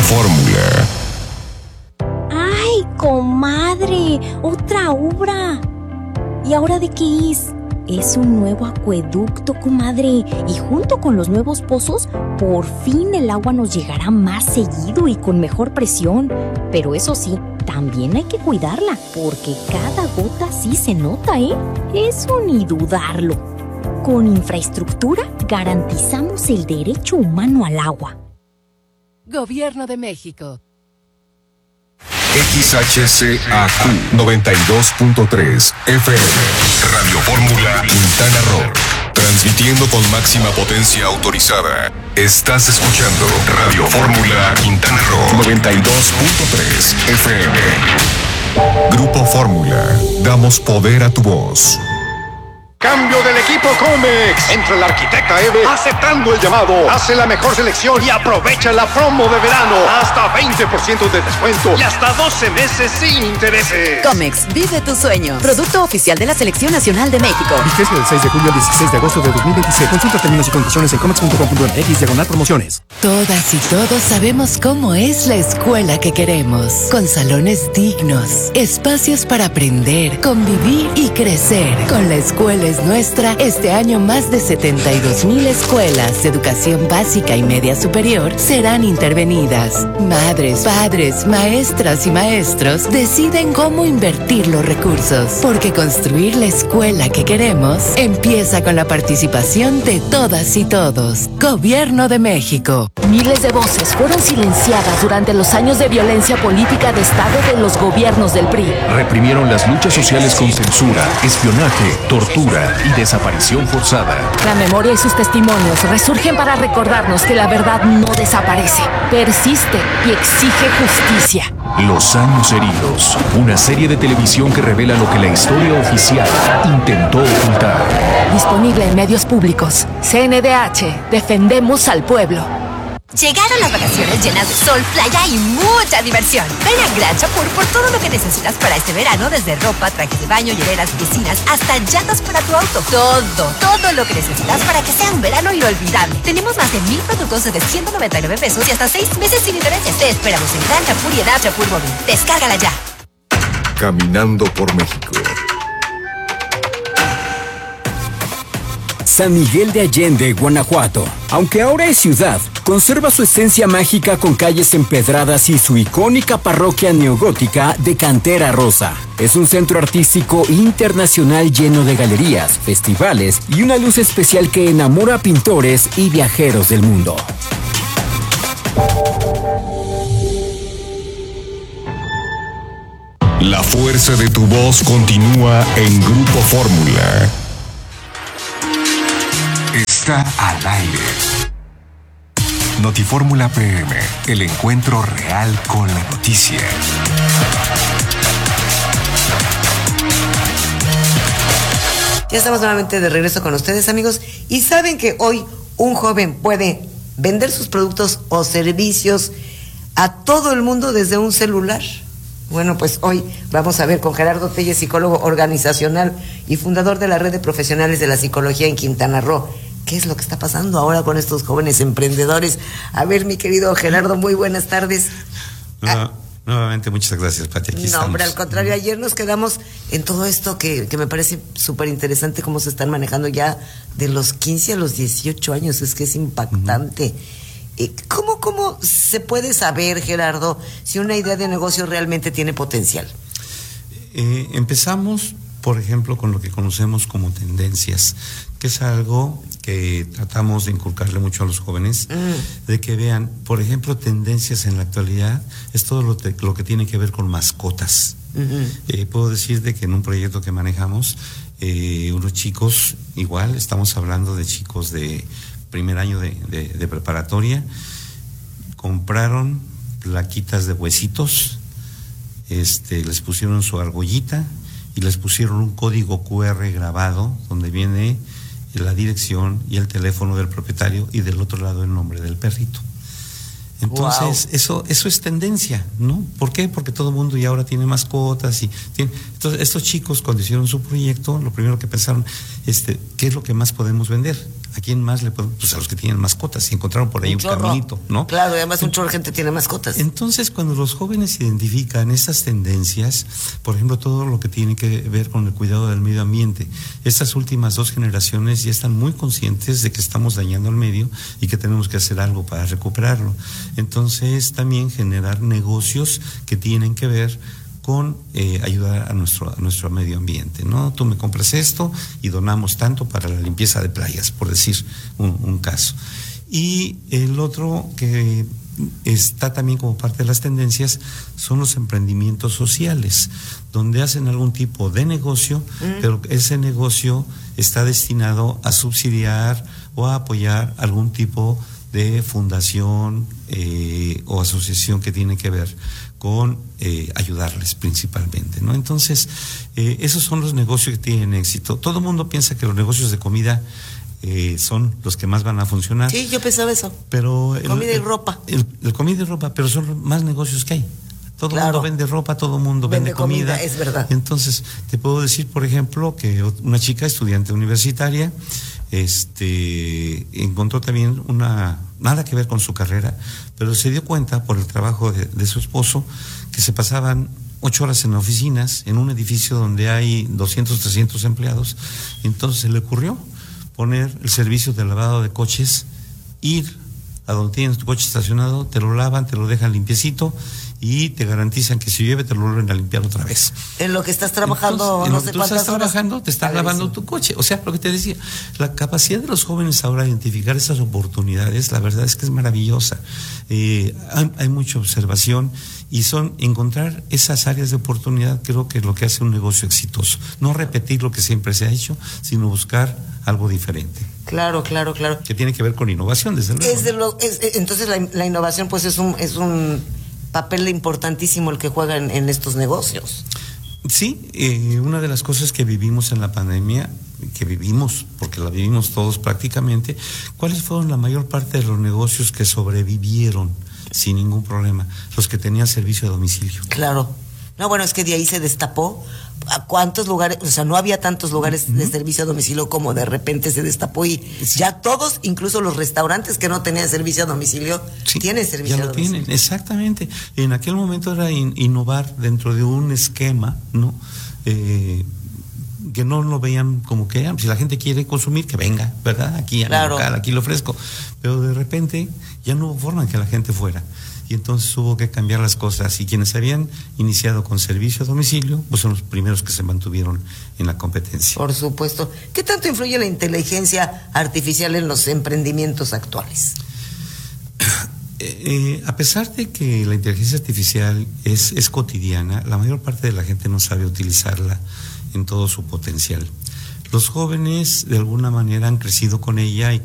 Fórmula. ¡Ay, comadre! ¡Otra obra! ¿Y ahora de qué es? Es un nuevo acueducto, comadre. Y junto con los nuevos pozos, por fin el agua nos llegará más seguido y con mejor presión. Pero eso sí, también hay que cuidarla, porque cada gota sí se nota, ¿eh? Eso ni dudarlo. Con infraestructura garantizamos el derecho humano al agua. Gobierno de México. XHCAQ 92.3 FM. Radio Fórmula Quintana Roo. Transmitiendo con máxima potencia autorizada. Estás escuchando Radio Fórmula Quintana Roo 92.3 FM. Grupo Fórmula. Damos poder a tu voz. Cambio del equipo Comex. Entra el arquitecta Eve aceptando el llamado. Hace la mejor selección y aprovecha la promo de verano. Hasta 20% de descuento y hasta 12 meses sin intereses. Comex, vive tu sueño. Producto oficial de la Selección Nacional de México. Vigencia del 6 de julio al 16 de agosto de 2026. Consulta términos y condiciones en comex.com.mx/promociones. Todas y todos sabemos cómo es la escuela que queremos. Con salones dignos, espacios para aprender, convivir y crecer. Con la escuela es nuestra, este año más de 72,000 escuelas de educación básica y media superior serán intervenidas. Madres, padres, maestras y maestros deciden cómo invertir los recursos, porque construir la escuela que queremos empieza con la participación de todas y todos. Gobierno de México. Miles de voces fueron silenciadas durante los años de violencia política de Estado de los gobiernos del PRI. Reprimieron las luchas sociales con censura, espionaje, tortura y desaparición forzada. La memoria y sus testimonios resurgen para recordarnos que la verdad no desaparece, persiste y exige justicia. Los años heridos, una serie de televisión que revela lo que la historia oficial intentó ocultar. Disponible en medios públicos. CNDH, defendemos al pueblo. Llegaron las vacaciones llenas de sol, playa y mucha diversión. Ven a Gran Chapur por todo lo que necesitas para este verano, desde ropa, trajes de baño, hieleras, piscinas, hasta llantas para tu auto. Todo lo que necesitas para que sea un verano inolvidable. Tenemos más de 1,000 productos desde 199 pesos y hasta 6 meses sin intereses. Te esperamos en Gran Chapur y Edad Chapur Móvil. Descárgala ya. Caminando por México. San Miguel de Allende, Guanajuato. Aunque ahora es ciudad, conserva su esencia mágica con calles empedradas y su icónica parroquia neogótica de cantera rosa. Es un centro artístico internacional lleno de galerías, festivales y una luz especial que enamora a pintores y viajeros del mundo. La fuerza de tu voz continúa en Grupo Fórmula. Está al aire. Notifórmula PM, el encuentro real con la noticia. Ya estamos nuevamente de regreso con ustedes, amigos, y saben que hoy un joven puede vender sus productos o servicios a todo el mundo desde un celular. Bueno, pues hoy vamos a ver con Gerardo Telles, psicólogo organizacional y fundador de la Red de Profesionales de la Psicología en Quintana Roo. ¿Qué es lo que está pasando ahora con estos jóvenes emprendedores? A ver, mi querido Gerardo, muy buenas tardes. Nuevamente, muchas gracias, Pati. Aquí estamos. Hombre, al contrario, ayer nos quedamos en todo esto que me parece súper interesante, cómo se están manejando ya de los 15 a los 18 años, es que es impactante. ¿Cómo se puede saber, Gerardo, si una idea de negocio realmente tiene potencial? Empezamos, por ejemplo, con lo que conocemos como tendencias, que es algo que tratamos de inculcarle mucho a los jóvenes, de que vean, por ejemplo, tendencias en la actualidad, es todo lo que tiene que ver con mascotas. Puedo decir de que en un proyecto que manejamos, unos chicos, igual, estamos hablando de chicos de primer año de preparatoria, compraron plaquitas de huesitos, les pusieron su argollita y les pusieron un código QR grabado donde viene la dirección y el teléfono del propietario y del otro lado el nombre del perrito. Entonces, eso es tendencia, ¿no? ¿Por qué? Porque todo el mundo ya ahora tiene mascotas entonces estos chicos cuando hicieron su proyecto, lo primero que pensaron, ¿qué es lo que más podemos vender? ¿A quién más le pueden? Pues a los que tienen mascotas, si encontraron por ahí un caminito, ¿no? Claro, y además un chorro de gente tiene mascotas. Entonces, cuando los jóvenes identifican estas tendencias, por ejemplo, todo lo que tiene que ver con el cuidado del medio ambiente, estas últimas 2 generaciones ya están muy conscientes de que estamos dañando al medio y que tenemos que hacer algo para recuperarlo. Entonces, también generar negocios que tienen que ver con ayudar a nuestro medio ambiente, ¿no? Tú me compras esto y donamos tanto para la limpieza de playas, por decir un caso. Y el otro que está también como parte de las tendencias son los emprendimientos sociales, donde hacen algún tipo de negocio, pero ese negocio está destinado a subsidiar o a apoyar algún tipo de fundación o asociación que tiene que ver con ayudarles principalmente, ¿no? Entonces, esos son los negocios que tienen éxito. Todo el mundo piensa que los negocios de comida son los que más van a funcionar. Sí, yo pensaba eso. Pero comida y ropa. El comida y ropa, pero son los más negocios que hay. Todo el mundo vende ropa, todo el mundo vende comida. Es verdad. Entonces, te puedo decir, por ejemplo, que una chica estudiante universitaria encontró también nada que ver con su carrera, pero se dio cuenta por el trabajo de su esposo que se pasaban 8 horas en oficinas, en un edificio donde hay 200, 300 empleados. Entonces se le ocurrió poner el servicio de lavado de coches, ir a donde tienes tu coche estacionado, te lo lavan, te lo dejan limpiecito y te garantizan que si llueve te lo vuelven a limpiar otra vez. En lo que estás trabajando, entonces, no sé cuántas horas. Trabajando, te están lavando tu coche. O sea, lo que te decía, la capacidad de los jóvenes ahora de identificar esas oportunidades, la verdad es que es maravillosa. Hay mucha observación y encontrar esas áreas de oportunidad, creo que es lo que hace un negocio exitoso. No repetir lo que siempre se ha hecho, sino buscar algo diferente. Claro. Que tiene que ver con innovación, desde luego. Entonces la innovación pues es un papel importantísimo el que juega en estos negocios. Sí, una de las cosas que vivimos en la pandemia, porque la vivimos todos prácticamente, ¿cuáles fueron la mayor parte de los negocios que sobrevivieron sin ningún problema? Los que tenían servicio a domicilio. Claro. No, bueno, es que de ahí se destapó. ¿A cuántos lugares? O sea, no había tantos lugares de servicio a domicilio como de repente se destapó y ya todos, incluso los restaurantes que no tenían servicio a domicilio, tienen servicio a domicilio. Tienen, exactamente. En aquel momento era innovar dentro de un esquema, ¿no? Que no lo veían como que si la gente quiere consumir, que venga, ¿verdad? Aquí a mi local, aquí lo ofrezco. Pero de repente ya no hubo forma en que la gente fuera. Y entonces hubo que cambiar las cosas. Y quienes habían iniciado con servicio a domicilio, pues son los primeros que se mantuvieron en la competencia. Por supuesto. ¿Qué tanto influye la inteligencia artificial en los emprendimientos actuales? A pesar de que la inteligencia artificial es cotidiana, la mayor parte de la gente no sabe utilizarla en todo su potencial. Los jóvenes de alguna manera han crecido con ella y